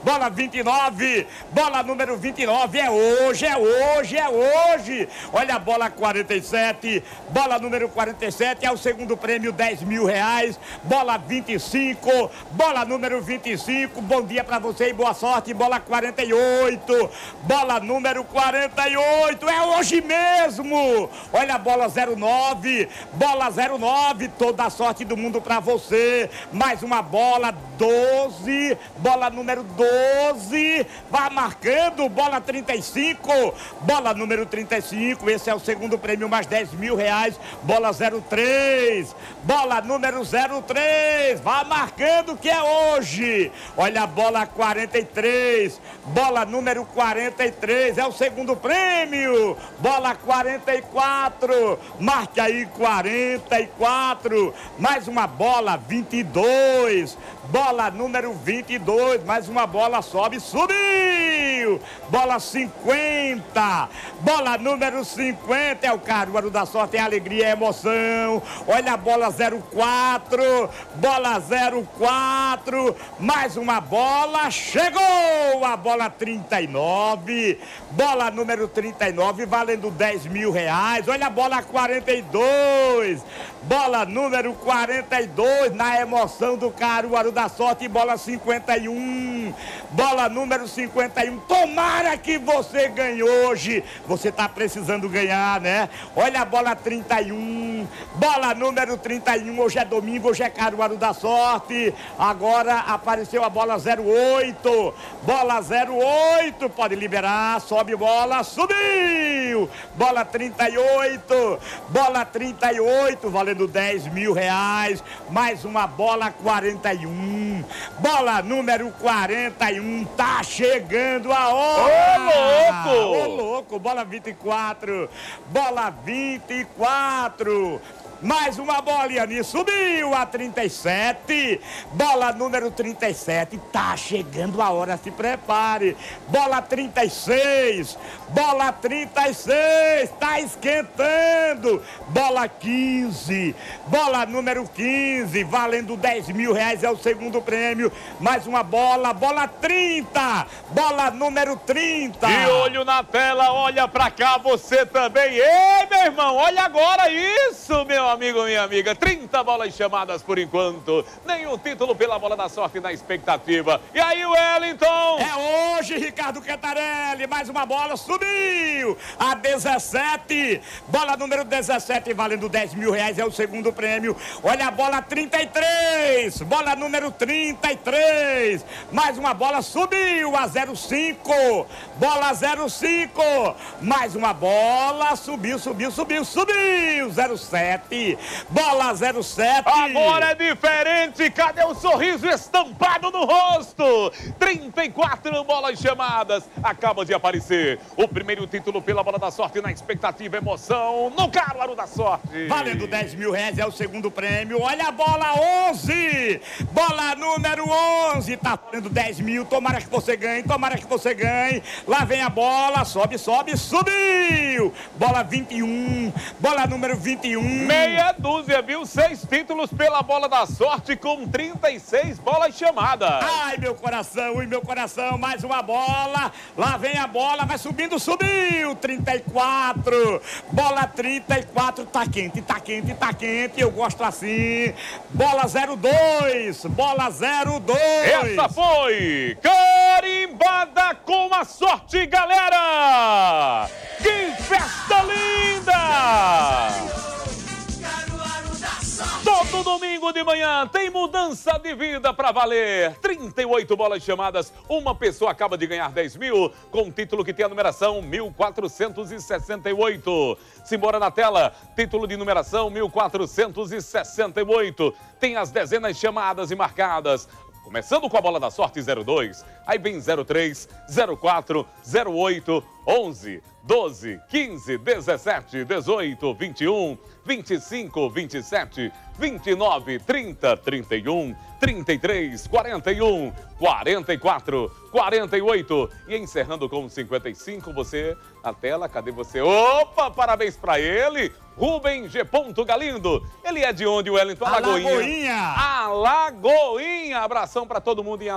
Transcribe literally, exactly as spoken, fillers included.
bola vinte e nove, bola número vinte e nove, é hoje, é hoje, é hoje. Olha a bola quarenta e sete, bola número quarenta e sete, é o segundo prêmio, dez mil reais. Bola vinte e cinco, bola número vinte e cinco, bom dia pra você e boa sorte. Bola quarenta e oito, bola número quarenta e oito, é hoje mesmo. Olha a bola zero nove, bola zero nove, toda a sorte do mundo pra você. Mais uma bola, doze, bola número doze, vai marcando, bola trinta e cinco, bola número trinta e cinco, esse é o segundo prêmio, mais dez mil reais. Bola zero três, bola número zero três, vai marcando que é hoje. Olha a bola quarenta e três, bola número quarenta e três, é o segundo prêmio. Bola quarenta e quatro, marque aí quarenta e quatro, mais uma bola vinte e dois, bola número vinte e dois, mais uma bola, sobe, subiu. Bola cinquenta, bola número cinquenta, é o Caruaru da sorte, é alegria, é emoção. Olha a bola zero quatro, bola zero quatro, mais uma bola, chegou a bola trinta e nove, bola número trinta e nove, valendo dez mil reais. Olha a bola quarenta e dois, bola número quarenta e dois, na emoção do Caruaru da sorte. Bola cinquenta e um, bola número cinquenta e um, tomara que você ganhe hoje, você tá precisando ganhar, né? Olha a bola trinta e um, bola número trinta e um, hoje é domingo, hoje é Caruaru da sorte. Agora apareceu a bola zero oito, bola zero oito, pode liberar, sobe bola, subiu. Bola trinta e oito, bola trinta e oito, valendo dez mil reais. Mais uma bola quarenta e um, bola número quarenta e um, tá chegando a hora. Ô, louco! Ô, louco, bola vinte e quatro, bola vinte e quatro. Mais uma bolinha ali, subiu a trinta e sete, bola número trinta e sete, tá chegando a hora, se prepare. Bola trinta e seis, bola trinta e seis, tá esquentando. Bola quinze, bola número quinze, valendo dez mil reais, é o segundo prêmio. Mais uma bola, bola trinta, bola número trinta. De olho na tela, olha pra cá, você também. Ei, meu irmão, olha agora isso, meu amigo, minha amiga, trinta bolas chamadas por enquanto, nenhum título pela bola da sorte na expectativa. E aí, Wellington? É hoje, Ricardo Cantarelli, mais uma bola, subiu a dezessete, bola número dezessete, valendo dez mil reais, é o segundo prêmio. Olha a bola trinta e três, bola número trinta e três, mais uma bola, subiu a zero cinco, bola zero cinco, mais uma bola, subiu, subiu, subiu, subiu, zero sete, bola zero sete. Agora é diferente, cadê o sorriso estampado no rosto? trinta e quatro bolas chamadas, acaba de aparecer o primeiro título pela bola da sorte na expectativa, emoção no Caruaru da sorte. Valendo dez mil reais, é o segundo prêmio. Olha a bola onze, bola número onze, tá valendo dez mil, tomara que você ganhe, tomara que você ganhe. Lá vem a bola, sobe, sobe, subiu. Bola vinte e um, bola número vinte e um. Meia dúzia, viu? Seis títulos pela bola da sorte com trinta e seis bolas chamadas. Ai, meu coração, ui, meu coração, mais uma bola. Lá vem a bola, vai subindo, subiu. trinta e quatro, bola trinta e quatro, tá quente, tá quente, tá quente. Eu gosto assim. Bola zero dois, bola zero dois. Essa foi carimbada com a sorte, galera! Que festa linda! Todo domingo de manhã tem mudança de vida pra valer. trinta e oito bolas chamadas, uma pessoa acaba de ganhar dez mil com um título que tem a numeração mil quatrocentos e sessenta e oito. Simbora na tela, título de numeração mil quatrocentos e sessenta e oito. Tem as dezenas chamadas e marcadas. Começando com a bola da sorte zero dois, aí vem zero três, zero quatro, zero oito, onze, doze, quinze, dezessete, dezoito, vinte e um, vinte e cinco, vinte e sete, vinte e nove, trinta, trinta e um, trinta e três, quarenta e um, quarenta e quatro, quarenta e oito. E encerrando com cinquenta e cinco, você na tela, cadê você? Opa, parabéns pra ele, Rubem G. Galindo. Ele é de onde, Wellington? Alagoinha. Alagoinha. Alagoinha. Abração pra todo mundo em